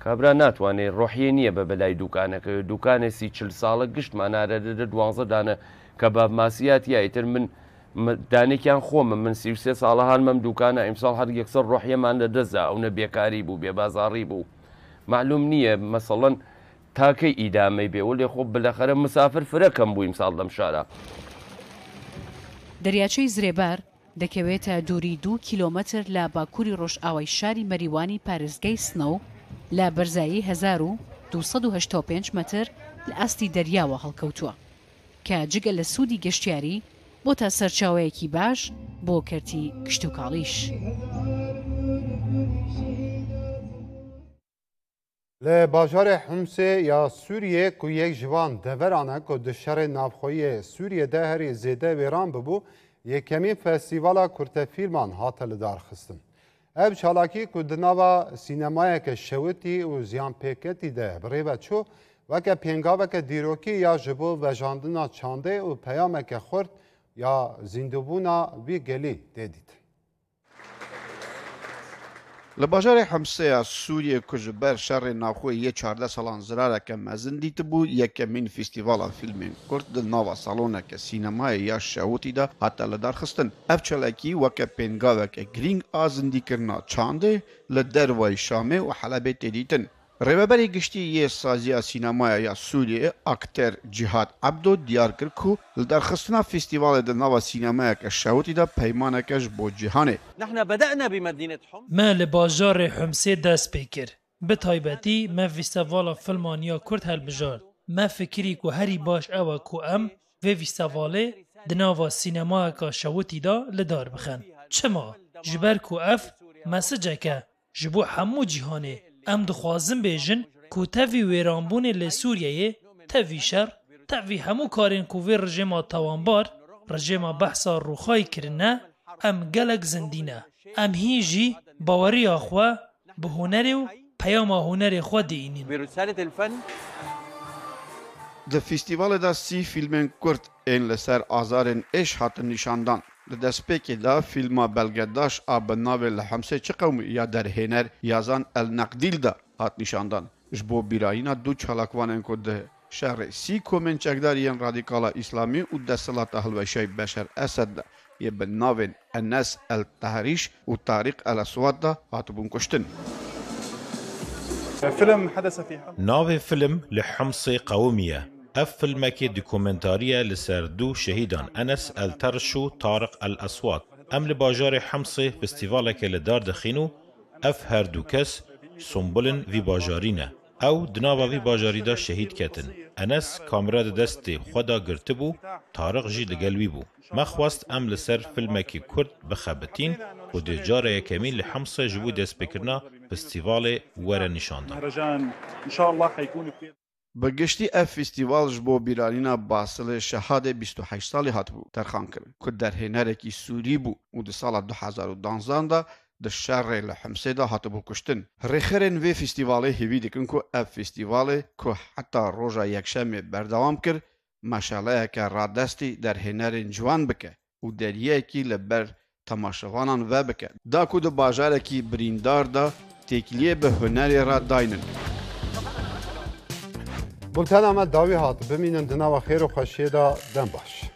کابرا ناتوانێت ڕۆحیە نییە بە بەلای دوکانەکە دوکانێکی 40 ساڵە گشتمانارەدە 12 دانە کەباب ماسیات یایتر من دانێکیان خۆمە من 33 ساڵە هەڵمەم دوکانە ئیمساڵ هەر یەکسەر ڕۆحیەمان لە دەستدا ئەوە بێکاری بوو بێبازاڕی بوو معلوم نییە مەسەڵەن تاکەی ئیدامەی بێ وڵێ خۆ بلەخەرە مسافر فرەکەم بوو ئیمساڵ لەم شارە. دەریاچەی زرێبار دەکەوێتە دووری 2 کیلۆمەتر لە باکووری ڕۆژئاوای شاری مەریوانی پارێزگای سنەو لە بەرزایی 1285 مەتر لە ئاستی دەریاوە هەڵکەوتووە کە جگە لە سوودی گەشتیاری بۆ تا سەرچاوەیەکی باش بۆ کەرتی کشت و کاڵیش. لە باژارê Humsê ya Sûriyê ku yek ji wan deveran e ku di şerê navxweyî Sûriyê de herî zêde wêran bibû yekemîn festîvala kurtefîlman hate li darxistin. Ev çalakî ku di nava sînemayeke şewitî û ziyanpêketî de bi rêve çû weke pêngaveke dîrokî ya ji bo vejandina çandê û peyameke xurt ya zîndibûna vî gelî tê dîtin. Li bajarê Humsê Sûriyê ku ji ber şerê navxwe yê 14 salan zirareke mezin dîtibû yekemîn festîvala fîlmên Kurd di nava saloneke sînemayê ya şewitî de hate li darxistin. Ev çalakî weke pêngaveke girîng a zindîkirina çandê li derwayê Şamê û Helebê tê dîtin. Rêveberê giştî yê saziya sînemaya ya Sûriyê akter Cihad Ebdo diyar kir ku li derxistina festîvalê di nava sînemayeke şewitî de peymaneke ji bo cîhanê. Me li bajarê Humsê dest pê kir. Bi taybetî me festîvala filman ya Kurd helbijart. Me fikirî ku herî baş ew e ku em vê festîvalê di nava sînemayeka şewitî de li dar bixin. Çima? Ji ber ku ev mesicek e ji bo hemû cîhanê. Em dixwazin bêjin ku tevî wêranbûnê li Sûriyeyê tevî şer, tevî hemû karên ku vê rejêma tawanbar, rejêma behsa rûxayî kirine, em gelek zindî ne. Em hî jî baweriya xwe bi hunerê û peyama hunerê xwe dîînin. Di festîvalê de sî fîlmên Kurd ên li ser azarên êş hatin nîşandan. Li destpêkê de fîlma belgedaş a bi navê li Humsê çi qewmî ya derhêner yazan El Neqdîl de hat nîşandan. Ji bo bîrayîna du çalakvanên ku di şerê sî komên çekdariyên radîkala İslamî û desthilatê hilweşeyê Beşer Esed de yê bi navên Enes El Tehrîş û Tariq El Eswad de hatibûn kuştin. Navê film li Humsê qewmiye. Ev filmekê dokumentariye li ser du şehîdan Enes El Terş û Tariq El Eswad. Em li bajarê Humsê festîvaleke li dar dixîn û ev her du kes sombolên vî bajarî ne. Ew di nava vî bajarî de şehîd ketin. Enes kamera di destê xwe da girtibû, Tariq jî li gel wî bû. Me xwast em li ser filmekî Kurd bixebitin û dê cara yekemîn li Humsê ji bo destpêkirina festîvalê were nîşandan. Bi giştî ev festîval ji bo bîranîna Basilê Şehadê 28 salî hatibû terxan kirin ku derhênerekî Sûrî bû û di sala 2012 de di şerê li Humsê de hatibû kuştin. Rêxerên vê festîvalê hêvî dikin ku ev festîvalê ku heta roja yekşemê berdewam kir meşaleyeke radestî derhênerên ciwan bike û deriyekî li ber temaşevanan ve bike. Da ku di bajarekî birîndar da têkiliyê bi hunerê re daynin. Bultena me dawî hat bimînin di nava xêr û xweşiyê de dem baş.